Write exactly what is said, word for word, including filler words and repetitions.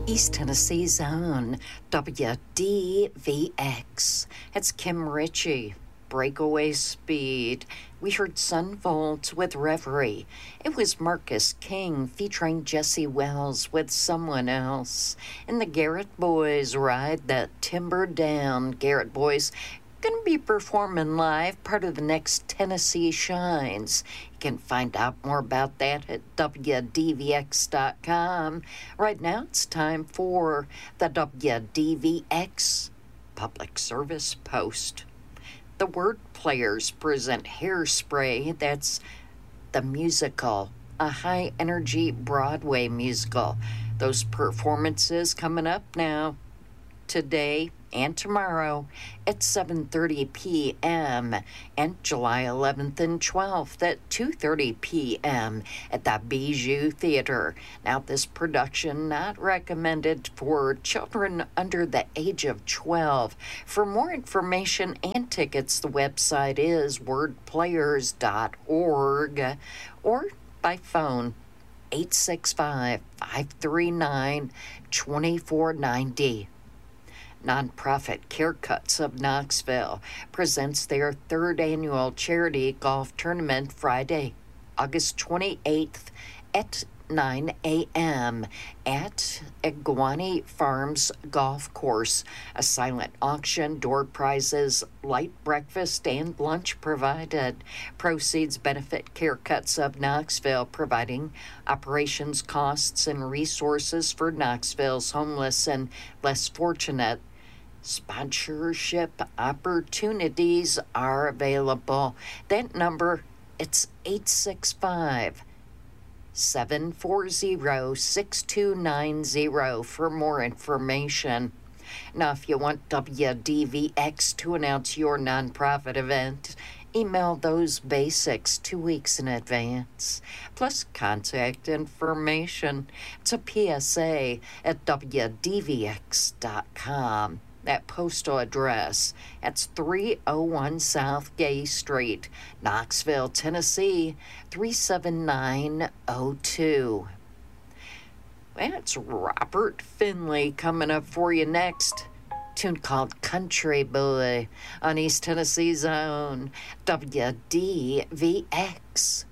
East Tennessee's own W D V X. It's Kim Ritchie. Breakaway Speed. We heard Sun Volts with Reverie. It was Marcus King featuring Jesse Wells with Someone Else. And the Garrett Boys Ride That Timber Down. Garrett Boys going to be performing live, part of the next Tennessee Shines. You can find out more about that at W D V X dot com. Right now it's time for the W D V X Public Service Post. The Word Players present Hairspray. That's the musical, a high-energy Broadway musical. Those performances coming up now, today and tomorrow at seven thirty p.m. and July eleventh and twelfth at two thirty p.m. at the Bijou Theater. Now, this production not recommended for children under the age of twelve. For more information and tickets, the website is word players dot org or by phone eight six five, five three nine, two four nine zero. Nonprofit Care Cuts of Knoxville presents their third annual charity golf tournament Friday, August twenty-eighth at nine a.m. at Iguani Farms Golf Course. A silent auction, door prizes, light breakfast, and lunch provided. Proceeds benefit Care Cuts of Knoxville, providing operations costs and resources for Knoxville's homeless and less fortunate. Sponsorship opportunities are available. That number, it's eight six five, seven four zero, six two nine zero for more information. Now, if you want W D V X to announce your nonprofit event, email those basics two weeks in advance, plus contact information. It's a P S A at W D V X dot com. That postal address, that's three oh one South Gay Street, Knoxville, Tennessee, three seven nine oh two. That's Robert Finley coming up for you next. Tune called Country Boy on East Tennessee's own W D V X.